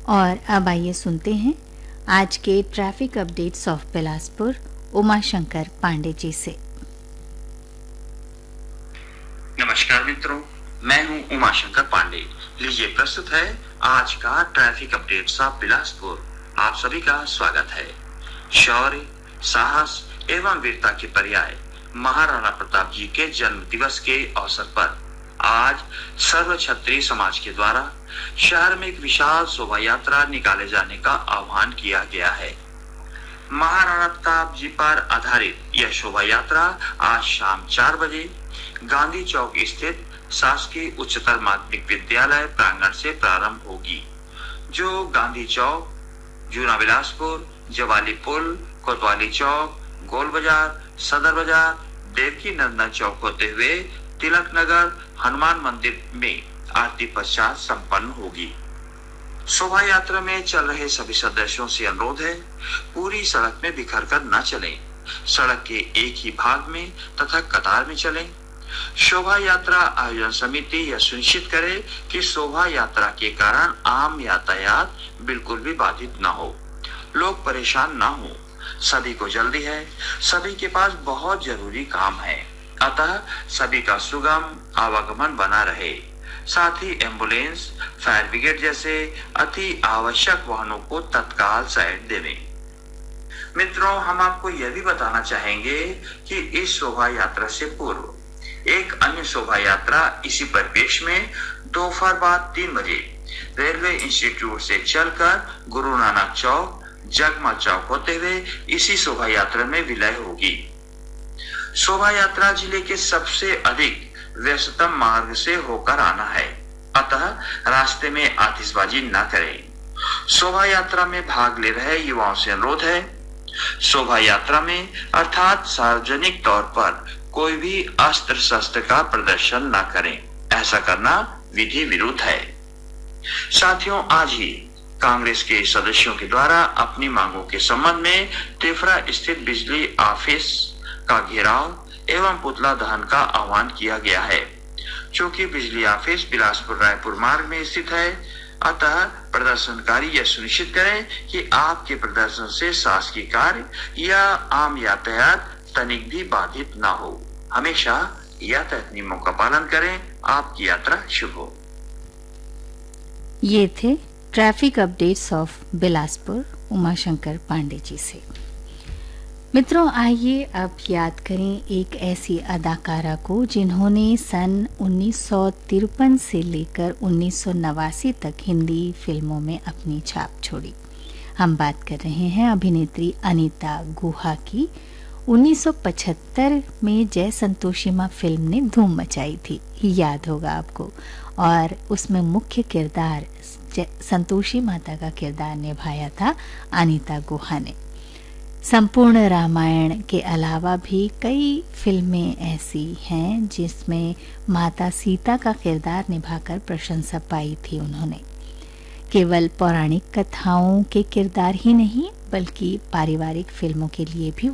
और अब आइए सुनते हैं आज के traffic updates of Bilaspur Umashankar Pandey ji से। नमस्कार मित्रों, मैं हूं उमाशंकर पांडे। लीजिए प्रस्तुत है आज का ट्रैफिक अपडेट्स ऑफ बिलासपुर। आप सभी का स्वागत है। शौर्य, साहस एवं वीरता के पर्याय महाराणा प्रताप जी के जन्म दिवस के अवसर पर आज सर्व क्षत्रिय समाज के द्वारा शहर में एक विशाल शोभा यात्रा निकाले जाने का आह्वान किया गया है। महाराणा प्रताप जी पर आधारित यह शोभा यात्रा आज शाम 4 बजे गांधी चौक स्थित शासकीय उच्चतर माध्यमिक विद्यालय प्रांगण से प्रारंभ होगी, जो गांधी चौक, जूना बिलासपुर, जवाली पुल, कोतवाली चौक, गोल बाजार, सदर बाजार, देवकी नंदन चौक होते हुए तिलक नगर हनुमान मंदिर में आरती पश्चात संपन्न होगी। शोभा यात्रा में चल रहे सभी सदस्यों से अनुरोध है, पूरी सड़क में बिखर कर न चलें, सड़क के एक ही भाग में तथा कतार में चलें। शोभा यात्रा आयोजन समिति यह सुनिश्चित करे कि शोभा यात्रा के कारण आम यातायात बिल्कुल भी बाधित न हो, लोग परेशान न हो। सभी को जल्दी है, सभी के पास बहुत जरूरी काम है, अतः सभी का सुगम आवागमन बना रहे। साथ ही एम्बुलेंस, फायर ब्रिगेड जैसे अति आवश्यक वाहनों को तत्काल साइड देवें। मित्रों, हम आपको यह भी बताना चाहेंगे कि इस शोभा यात्रा से पूर्व एक अन्य शोभा यात्रा इसी परिवेश में दोपहर बाद 3 बजे रेलवे इंस्टीट्यूट से चलकर गुरु नानक चौक, जगमल चौक होते हुए इसी शोभा यात्रा में विलय होगी। शोभा यात्रा जिले के सबसे अधिक व्यस्ततम मार्ग से होकर आना है, अतः रास्ते में आतिशबाजी न करें। शोभा यात्रा में भाग ले रहे युवाओं से अनुरोध है, शोभा यात्रा में अर्थात सार्वजनिक तौर पर कोई भी अस्त्र शस्त्र का प्रदर्शन न करें, ऐसा करना विधि विरुद्ध है। साथियों, आज ही कांग्रेस के सदस्यों के द्वारा अपनी मांगों के संबंध में तिफरा स्थित बिजली ऑफिस का घेराव एवं पुतला दहन का आह्वान किया गया है। चूंकि बिजली ऑफिस बिलासपुर रायपुर मार्ग में स्थित है, अतः प्रदर्शनकारी यह सुनिश्चित करें कि आपके प्रदर्शन से शासकीय कार्य या आम यातायात तनिक भी बाधित न हो। हमेशा यातायात नियमों का पालन करें। आपकी यात्रा शुभ हो। ये थे traffic updates of Bilaspur Umashankar Pandey ji से। मित्रों, आइए अब याद करें एक ऐसी अदाकारा को जिन्होंने सन 1953 से लेकर 1989 तक हिंदी फिल्मों में अपनी छाप छोड़ी। हम बात कर रहे हैं अभिनेत्री अनीता गुहा की। 1975 में जय संतोषी माँ फिल्म ने धूम मचाई थी, याद होगा आपको, और उसमें मुख्य किरदार संतोषी माता का किरदार निभाया था अनीता गुहा ने। संपूर्ण रामायण के अलावा भी कई फिल्में ऐसी हैं जिसमें माता सीता का किरदार निभाकर प्रशंसा पाई थी उन्होंने। केवल पौराणिक कथाओं के किरदार ही नहीं बल्कि पारिवारिक फिल्मों के लिए भी